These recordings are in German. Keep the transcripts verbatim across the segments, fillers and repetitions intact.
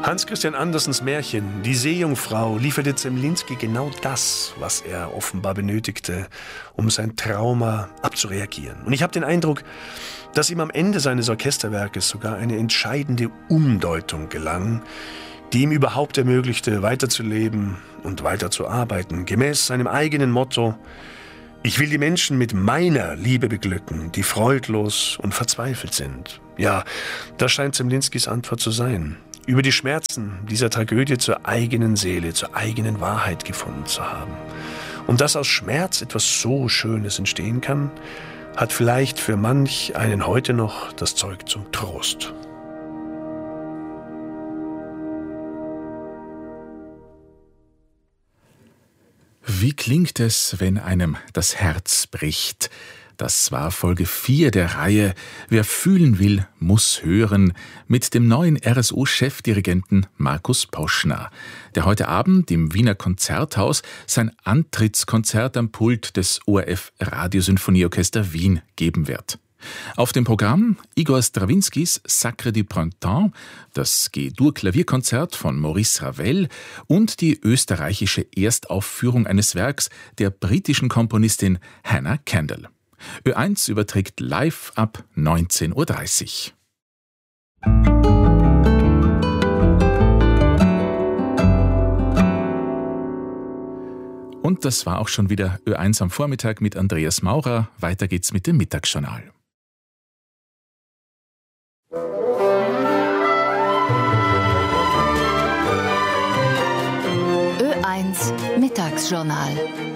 Hans Christian Andersens Märchen Die Seejungfrau lieferte Zemlinsky genau das, was er offenbar benötigte, um sein Trauma abzureagieren. Und ich habe den Eindruck, dass ihm am Ende seines Orchesterwerkes sogar eine entscheidende Umdeutung gelang, die ihm überhaupt ermöglichte, weiterzuleben und weiterzuarbeiten, gemäß seinem eigenen Motto: Ich will die Menschen mit meiner Liebe beglücken, die freudlos und verzweifelt sind. Ja, das scheint Zemlinskys Antwort zu sein. Über die Schmerzen dieser Tragödie zur eigenen Seele, zur eigenen Wahrheit gefunden zu haben. Und dass aus Schmerz etwas so Schönes entstehen kann, hat vielleicht für manch einen heute noch das Zeug zum Trost. Wie klingt es, wenn einem das Herz bricht? Das war Folge vier der Reihe Wer fühlen will, muss hören mit dem neuen R S O-Chefdirigenten Markus Poschner, der heute Abend im Wiener Konzerthaus sein Antrittskonzert am Pult des O R F Radiosinfonieorchester Wien geben wird. Auf dem Programm Igor Strawinskys Sacre du Printemps, das G-Dur-Klavierkonzert von Maurice Ravel und die österreichische Erstaufführung eines Werks der britischen Komponistin Hannah Kendall. Ö eins überträgt live ab neunzehn Uhr dreißig. Und das war auch schon wieder Ö eins am Vormittag mit Andreas Maurer. Weiter geht's mit dem Mittagsjournal. Ö eins Mittagsjournal.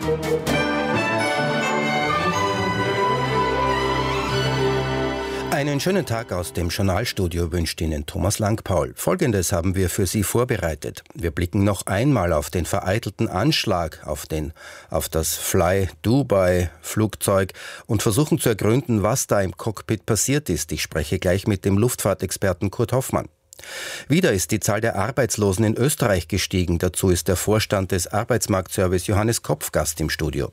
Einen schönen Tag aus dem Journalstudio wünscht Ihnen Thomas Langpaul. Folgendes haben wir für Sie vorbereitet. Wir blicken noch einmal auf den vereitelten Anschlag auf, den, auf das Fly Dubai Flugzeug und versuchen zu ergründen, was da im Cockpit passiert ist. Ich spreche gleich mit dem Luftfahrtexperten Kurt Hoffmann. Wieder ist die Zahl der Arbeitslosen in Österreich gestiegen. Dazu ist der Vorstand des Arbeitsmarktservice Johannes Kopf Gast im Studio.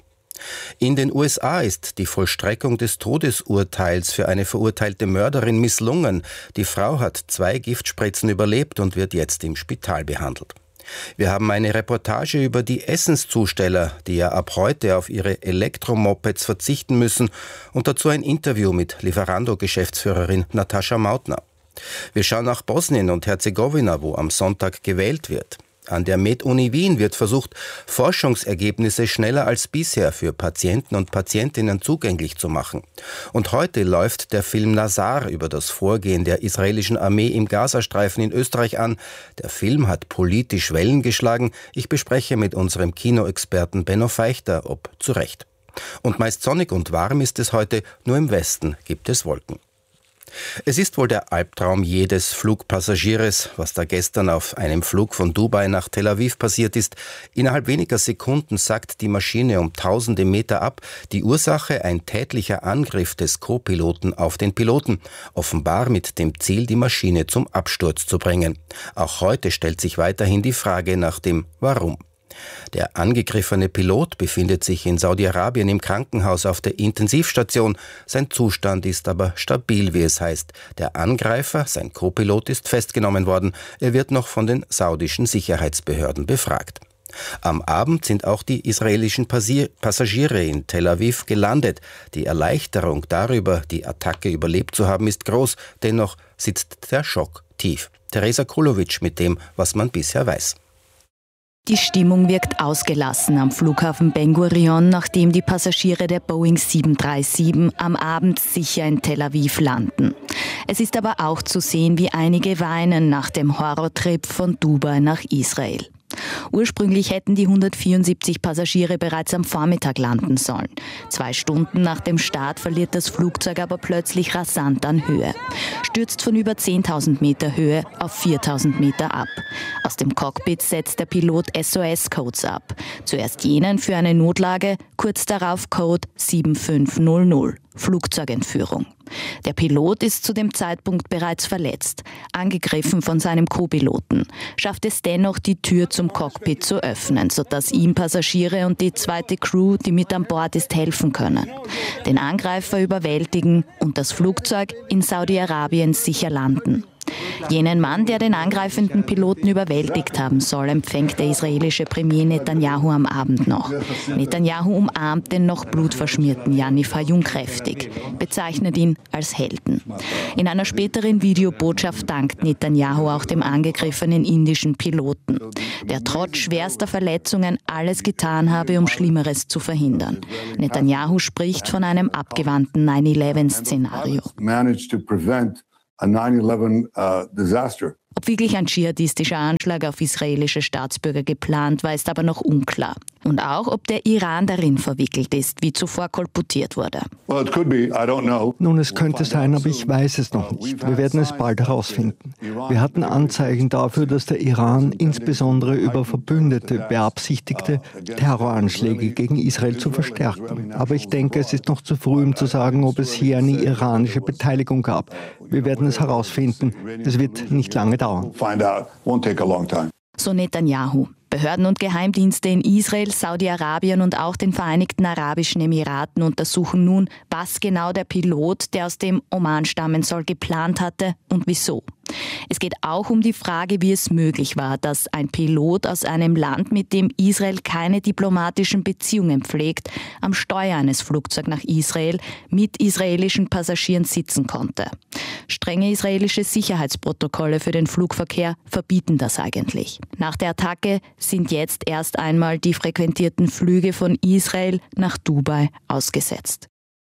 In den U S A ist die Vollstreckung des Todesurteils für eine verurteilte Mörderin misslungen. Die Frau hat zwei Giftspritzen überlebt und wird jetzt im Spital behandelt. Wir haben eine Reportage über die Essenszusteller, die ja ab heute auf ihre Elektromopeds verzichten müssen, und dazu ein Interview mit Lieferando-Geschäftsführerin Natascha Mautner. Wir schauen nach Bosnien und Herzegowina, wo am Sonntag gewählt wird. An der Med-Uni Wien wird versucht, Forschungsergebnisse schneller als bisher für Patienten und Patientinnen zugänglich zu machen. Und heute läuft der Film Nazar über das Vorgehen der israelischen Armee im Gazastreifen in Österreich an. Der Film hat politisch Wellen geschlagen. Ich bespreche mit unserem Kinoexperten Benno Feichter, ob zu Recht. Und meist sonnig und warm ist es heute, nur im Westen gibt es Wolken. Es ist wohl der Albtraum jedes Flugpassagiers, was da gestern auf einem Flug von Dubai nach Tel Aviv passiert ist. Innerhalb weniger Sekunden sackt die Maschine um tausende Meter ab. Die Ursache ein tätlicher Angriff des Co-Piloten auf den Piloten, offenbar mit dem Ziel, die Maschine zum Absturz zu bringen. Auch heute stellt sich weiterhin die Frage nach dem Warum. Der angegriffene Pilot befindet sich in Saudi-Arabien im Krankenhaus auf der Intensivstation. Sein Zustand ist aber stabil, wie es heißt. Der Angreifer, sein Co-Pilot, ist festgenommen worden. Er wird noch von den saudischen Sicherheitsbehörden befragt. Am Abend sind auch die israelischen Passagiere in Tel Aviv gelandet. Die Erleichterung darüber, die Attacke überlebt zu haben, ist groß. Dennoch sitzt der Schock tief. Teresa Kulowitsch mit dem, was man bisher weiß. Die Stimmung wirkt ausgelassen am Flughafen Ben Gurion, nachdem die Passagiere der Boeing sieben drei sieben am Abend sicher in Tel Aviv landen. Es ist aber auch zu sehen, wie einige weinen nach dem Horrortrip von Dubai nach Israel. Ursprünglich hätten die hundertvierundsiebzig Passagiere bereits am Vormittag landen sollen. Zwei Stunden nach dem Start verliert das Flugzeug aber plötzlich rasant an Höhe. Stürzt von über zehntausend Meter Höhe auf viertausend Meter ab. Aus dem Cockpit setzt der Pilot S O S-Codes ab. Zuerst jenen für eine Notlage, kurz darauf Code sieben fünf null null. Flugzeugentführung. Der Pilot ist zu dem Zeitpunkt bereits verletzt, angegriffen von seinem Co-Piloten, schafft es dennoch, die Tür zum Cockpit zu öffnen, sodass ihm Passagiere und die zweite Crew, die mit an Bord ist, helfen können. Den Angreifer überwältigen und das Flugzeug in Saudi-Arabien sicher landen. Jenen Mann, der den angreifenden Piloten überwältigt haben soll, empfängt der israelische Premier Netanyahu am Abend noch. Netanyahu umarmt den noch blutverschmierten Yaniv Hayun kräftig, bezeichnet ihn als Helden. In einer späteren Videobotschaft dankt Netanyahu auch dem angegriffenen indischen Piloten, der trotz schwerster Verletzungen alles getan habe, um Schlimmeres zu verhindern. Netanyahu spricht von einem abgewandten nine eleven Szenario. A nine eleven uh, disaster. Ob wirklich ein dschihadistischer Anschlag auf israelische Staatsbürger geplant war, ist aber noch unklar. Und auch, ob der Iran darin verwickelt ist, wie zuvor kolportiert wurde. Well, it could be. I don't know. Nun, es könnte sein, aber ich weiß es noch nicht. Wir werden es bald herausfinden. Wir hatten Anzeichen dafür, dass der Iran insbesondere über Verbündete beabsichtigte, Terroranschläge gegen Israel zu verstärken. Aber ich denke, es ist noch zu früh, um zu sagen, ob es hier eine iranische Beteiligung gab. Wir werden es herausfinden. Es wird nicht lange dauern. Find out. Won't take a long time. So Netanyahu. Behörden und Geheimdienste in Israel, Saudi-Arabien und auch den Vereinigten Arabischen Emiraten untersuchen nun, was genau der Pilot, der aus dem Oman stammen soll, geplant hatte und wieso. Es geht auch um die Frage, wie es möglich war, dass ein Pilot aus einem Land, mit dem Israel keine diplomatischen Beziehungen pflegt, am Steuer eines Flugzeugs nach Israel mit israelischen Passagieren sitzen konnte. Strenge israelische Sicherheitsprotokolle für den Flugverkehr verbieten das eigentlich. Nach der Attacke sind jetzt erst einmal die frequentierten Flüge von Israel nach Dubai ausgesetzt.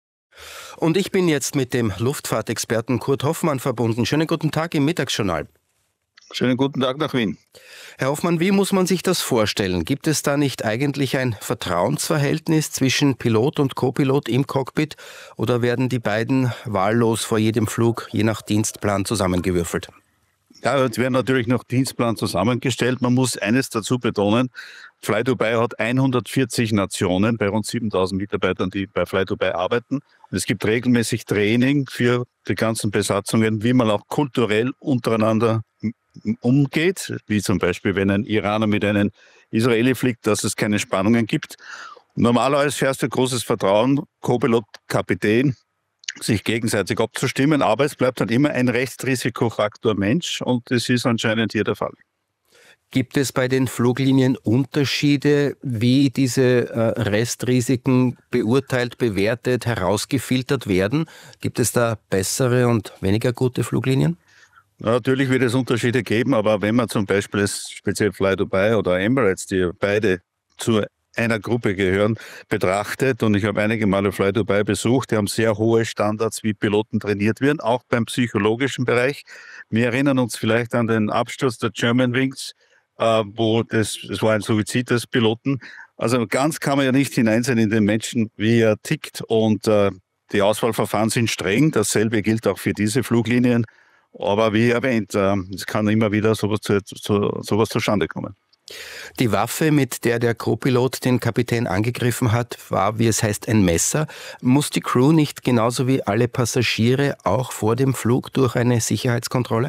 Und ich bin jetzt mit dem Luftfahrtexperten Kurt Hoffmann verbunden. Schönen guten Tag im Mittagsjournal. Schönen guten Tag nach Wien. Herr Hoffmann, wie muss man sich das vorstellen? Gibt es da nicht eigentlich ein Vertrauensverhältnis zwischen Pilot und Co-Pilot im Cockpit oder werden die beiden wahllos vor jedem Flug je nach Dienstplan zusammengewürfelt? Ja, es werden natürlich nach Dienstplan zusammengestellt. Man muss eines dazu betonen, Fly Dubai hat hundertvierzig Nationen bei rund siebentausend Mitarbeitern, die bei Fly Dubai arbeiten. Und es gibt regelmäßig Training für die ganzen Besatzungen, wie man auch kulturell untereinander umgeht, wie zum Beispiel, wenn ein Iraner mit einem Israeli fliegt, dass es keine Spannungen gibt. Normalerweise herrscht ein großes Vertrauen, Co-Pilot, Kapitän, sich gegenseitig abzustimmen, aber es bleibt dann immer ein Restrisikofaktor Mensch und das ist anscheinend hier der Fall. Gibt es bei den Fluglinien Unterschiede, wie diese äh, Restrisiken beurteilt, bewertet, herausgefiltert werden? Gibt es da bessere und weniger gute Fluglinien? Natürlich wird es Unterschiede geben, aber wenn man zum Beispiel speziell Fly Dubai oder Emirates, die beide zur einer Gruppe gehören, betrachtet, und ich habe einige Male Fly Dubai besucht, die haben sehr hohe Standards, wie Piloten trainiert werden, auch beim psychologischen Bereich. Wir erinnern uns vielleicht an den Absturz der Germanwings, äh, wo das, das war ein Suizid des Piloten. Also ganz kann man ja nicht hineinsehen in den Menschen, wie er tickt, und äh, die Auswahlverfahren sind streng, dasselbe gilt auch für diese Fluglinien, aber wie erwähnt, äh, es kann immer wieder sowas, zu, zu, sowas zustande kommen. Die Waffe, mit der der Co-Pilot den Kapitän angegriffen hat, war, wie es heißt, ein Messer. Muss die Crew nicht genauso wie alle Passagiere auch vor dem Flug durch eine Sicherheitskontrolle?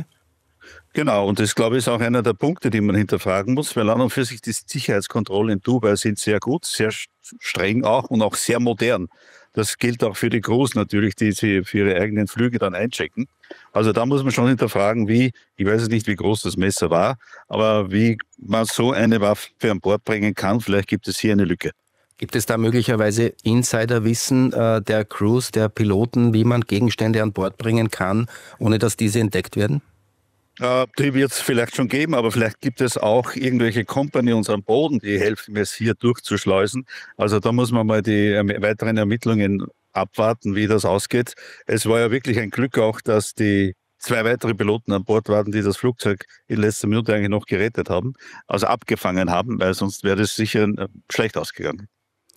Genau, und das, glaube ich, ist auch einer der Punkte, die man hinterfragen muss, weil an und für sich die Sicherheitskontrollen in Dubai sind sehr gut, sehr streng auch und auch sehr modern. Das gilt auch für die Crews natürlich, die sie für ihre eigenen Flüge dann einchecken. Also da muss man schon hinterfragen, wie, ich weiß jetzt nicht, wie groß das Messer war, aber wie man so eine Waffe an Bord bringen kann. Vielleicht gibt es hier eine Lücke. Gibt es da möglicherweise Insiderwissen äh, der Crews, der Piloten, wie man Gegenstände an Bord bringen kann, ohne dass diese entdeckt werden? Äh, die wird es vielleicht schon geben, aber vielleicht gibt es auch irgendwelche Companions am Boden, die helfen, es hier durchzuschleusen. Also da muss man mal die äh, weiteren Ermittlungen abwarten, wie das ausgeht. Es war ja wirklich ein Glück auch, dass die zwei weitere Piloten an Bord waren, die das Flugzeug in letzter Minute eigentlich noch gerettet haben, also abgefangen haben, weil sonst wäre das sicher äh, schlecht ausgegangen.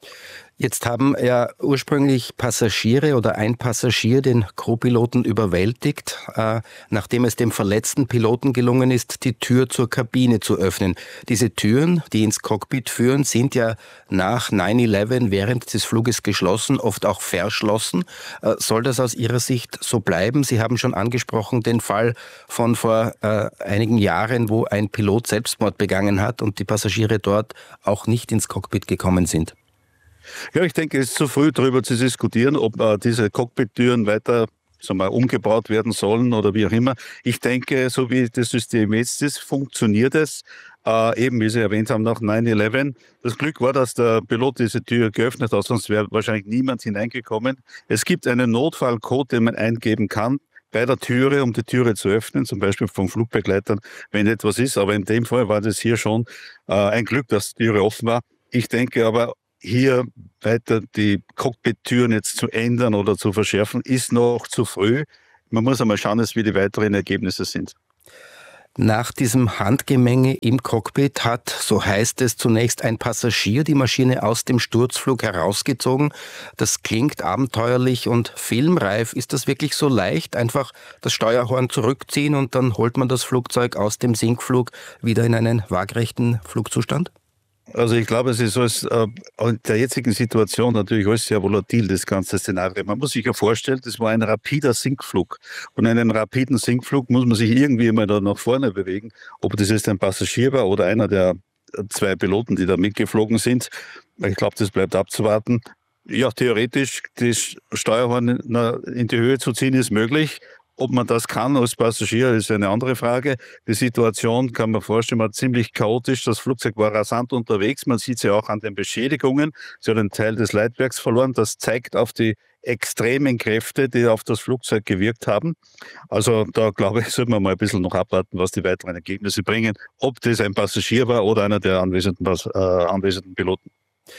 Jetzt haben ja ursprünglich Passagiere oder ein Passagier den Co-Piloten überwältigt, äh, nachdem es dem verletzten Piloten gelungen ist, die Tür zur Kabine zu öffnen. Diese Türen, die ins Cockpit führen, sind ja nach nine eleven während des Fluges geschlossen, oft auch verschlossen. Äh, soll das aus Ihrer Sicht so bleiben? Sie haben schon angesprochen den Fall von vor äh, einigen Jahren, wo ein Pilot Selbstmord begangen hat und die Passagiere dort auch nicht ins Cockpit gekommen sind. Ja, ich denke, es ist zu früh darüber zu diskutieren, ob äh, diese Cockpit-Türen weiter sagen wir, umgebaut werden sollen oder wie auch immer. Ich denke, so wie das System jetzt ist, funktioniert es. Äh, eben, wie Sie erwähnt haben, nach neun elf. Das Glück war, dass der Pilot diese Tür geöffnet hat, sonst wäre wahrscheinlich niemand hineingekommen. Es gibt einen Notfallcode, den man eingeben kann bei der Türe, um die Türe zu öffnen, zum Beispiel von Flugbegleitern, wenn etwas ist. Aber in dem Fall war das hier schon äh, ein Glück, dass die Türe offen war. Ich denke aber, hier weiter die Cockpit-Türen jetzt zu ändern oder zu verschärfen, ist noch zu früh. Man muss einmal schauen, wie die weiteren Ergebnisse sind. Nach diesem Handgemenge im Cockpit hat, so heißt es, zunächst ein Passagier die Maschine aus dem Sturzflug herausgezogen. Das klingt abenteuerlich und filmreif. Ist das wirklich so leicht? Einfach das Steuerhorn zurückziehen und dann holt man das Flugzeug aus dem Sinkflug wieder in einen waagrechten Flugzustand? Also ich glaube, es ist alles, äh, in der jetzigen Situation natürlich alles sehr volatil, das ganze Szenario. Man muss sich ja vorstellen, das war ein rapider Sinkflug. Und in einem rapiden Sinkflug muss man sich irgendwie immer da nach vorne bewegen. Ob das jetzt ein Passagier war oder einer der zwei Piloten, die da mitgeflogen sind. Ich glaube, das bleibt abzuwarten. Ja, theoretisch das Steuerhorn in die Höhe zu ziehen ist möglich. Ob man das kann als Passagier, ist eine andere Frage. Die Situation, kann man vorstellen, war ziemlich chaotisch. Das Flugzeug war rasant unterwegs. Man sieht es ja auch an den Beschädigungen. Sie hat einen Teil des Leitwerks verloren. Das zeigt auf die extremen Kräfte, die auf das Flugzeug gewirkt haben. Also da, glaube ich, sollten wir mal ein bisschen noch abwarten, was die weiteren Ergebnisse bringen. Ob das ein Passagier war oder einer der anwesenden, äh, anwesenden Piloten.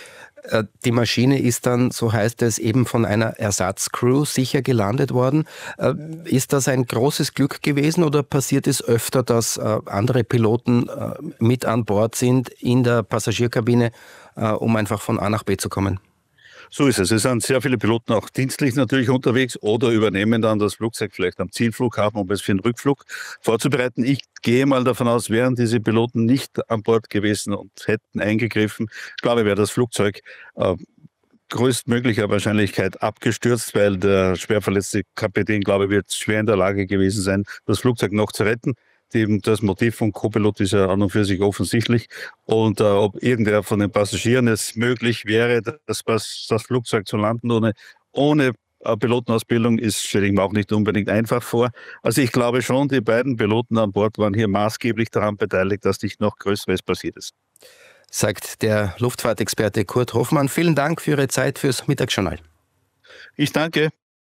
Die Maschine ist dann, so heißt es, eben von einer Ersatzcrew sicher gelandet worden. Ist das ein großes Glück gewesen oder passiert es öfter, dass andere Piloten mit an Bord sind in der Passagierkabine, um einfach von A nach B zu kommen? So ist es. Es sind sehr viele Piloten auch dienstlich natürlich unterwegs oder übernehmen dann das Flugzeug vielleicht am Zielflughafen, um es für den Rückflug vorzubereiten. Ich gehe mal davon aus, wären diese Piloten nicht an Bord gewesen und hätten eingegriffen, glaube ich, wäre das Flugzeug äh, größtmöglicher Wahrscheinlichkeit abgestürzt, weil der schwerverletzte Kapitän, glaube ich, wird schwer in der Lage gewesen sein, das Flugzeug noch zu retten. Das Motiv vom Co-Pilot ist ja an und für sich offensichtlich. Und äh, ob irgendwer von den Passagieren es möglich wäre, das, das Flugzeug zu landen ohne, ohne äh, Pilotenausbildung, ist, stelle ich mir auch nicht unbedingt einfach vor. Also ich glaube schon, die beiden Piloten an Bord waren hier maßgeblich daran beteiligt, dass nicht noch Größeres passiert ist. Sagt der Luftfahrtexperte Kurt Hofmann. Vielen Dank für Ihre Zeit fürs Mittagsjournal. Ich danke.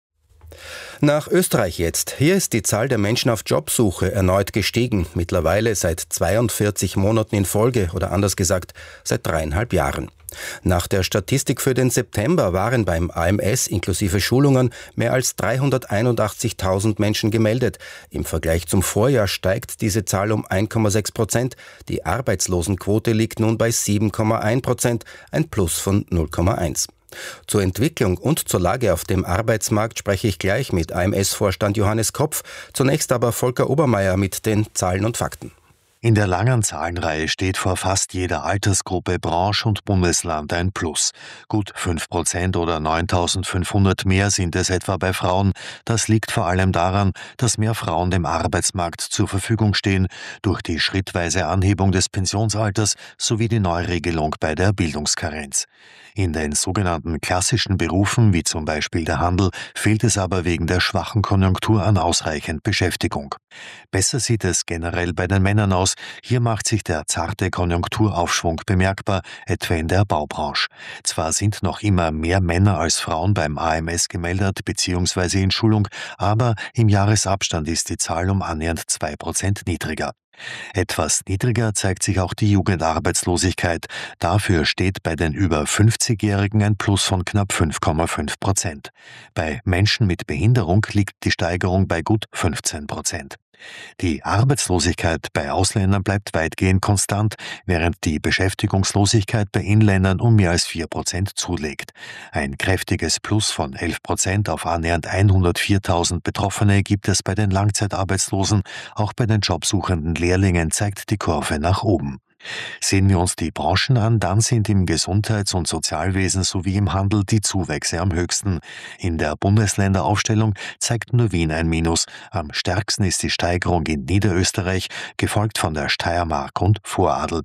Nach Österreich jetzt. Hier ist die Zahl der Menschen auf Jobsuche erneut gestiegen. Mittlerweile seit zweiundvierzig Monaten in Folge oder anders gesagt seit dreieinhalb Jahren. Nach der Statistik für den September waren beim A M S inklusive Schulungen mehr als dreihunderteinundachtzigtausend Menschen gemeldet. Im Vergleich zum Vorjahr steigt diese Zahl um eins Komma sechs Prozent. Die Arbeitslosenquote liegt nun bei sieben Komma eins Prozent, ein Plus von null Komma eins. Zur Entwicklung und zur Lage auf dem Arbeitsmarkt spreche ich gleich mit A M S-Vorstand Johannes Kopf. Zunächst aber Volker Obermeier mit den Zahlen und Fakten. In der langen Zahlenreihe steht vor fast jeder Altersgruppe, Branche und Bundesland ein Plus. Gut fünf Prozent oder neuntausendfünfhundert mehr sind es etwa bei Frauen. Das liegt vor allem daran, dass mehr Frauen dem Arbeitsmarkt zur Verfügung stehen, durch die schrittweise Anhebung des Pensionsalters sowie die Neuregelung bei der Bildungskarenz. In den sogenannten klassischen Berufen, wie zum Beispiel der Handel, fehlt es aber wegen der schwachen Konjunktur an ausreichend Beschäftigung. Besser sieht es generell bei den Männern aus. Hier macht sich der zarte Konjunkturaufschwung bemerkbar, etwa in der Baubranche. Zwar sind noch immer mehr Männer als Frauen beim A M S gemeldet bzw. in Schulung, aber im Jahresabstand ist die Zahl um annähernd zwei Prozent niedriger. Etwas niedriger zeigt sich auch die Jugendarbeitslosigkeit. Dafür steht bei den über fünfzigjährigen ein Plus von knapp fünf Komma fünf Prozent. Bei Menschen mit Behinderung liegt die Steigerung bei gut fünfzehn Prozent. Die Arbeitslosigkeit bei Ausländern bleibt weitgehend konstant, während die Beschäftigungslosigkeit bei Inländern um mehr als vier Prozent zulegt. Ein kräftiges Plus von elf Prozent auf annähernd hundertviertausend Betroffene gibt es bei den Langzeitarbeitslosen. Auch bei den jobsuchenden Lehrlingen zeigt die Kurve nach oben. Sehen wir uns die Branchen an, dann sind im Gesundheits- und Sozialwesen sowie im Handel die Zuwächse am höchsten. In der Bundesländeraufstellung zeigt nur Wien ein Minus. Am stärksten ist die Steigerung in Niederösterreich, gefolgt von der Steiermark und Vorarlberg.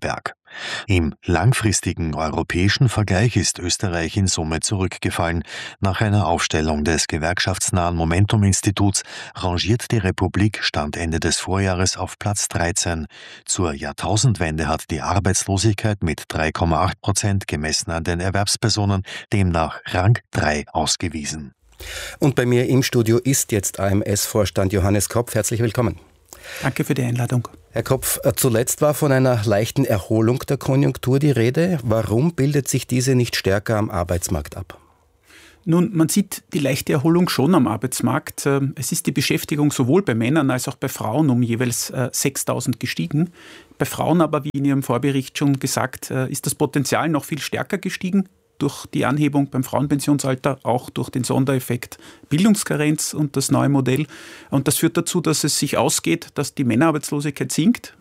Im langfristigen europäischen Vergleich ist Österreich in Summe zurückgefallen. Nach einer Aufstellung des gewerkschaftsnahen Momentum-Instituts rangiert die Republik Stand Ende des Vorjahres auf Platz dreizehn. Zur Jahrtausendwende hat die Arbeitslosigkeit mit drei Komma acht Prozent gemessen an den Erwerbspersonen demnach Rang drei ausgewiesen. Und bei mir im Studio ist jetzt A M S-Vorstand Johannes Kropf. Herzlich willkommen. Danke für die Einladung. Herr Kropf, zuletzt war von einer leichten Erholung der Konjunktur die Rede. Warum bildet sich diese nicht stärker am Arbeitsmarkt ab? Nun, man sieht die leichte Erholung schon am Arbeitsmarkt. Es ist die Beschäftigung sowohl bei Männern als auch bei Frauen um jeweils sechstausend gestiegen. Bei Frauen aber, wie in Ihrem Vorbericht schon gesagt, ist das Potenzial noch viel stärker gestiegen. Durch die Anhebung beim Frauenpensionsalter, auch durch den Sondereffekt Bildungskarenz und das neue Modell. Und das führt dazu, dass es sich ausgeht, dass die Männerarbeitslosigkeit sinkt.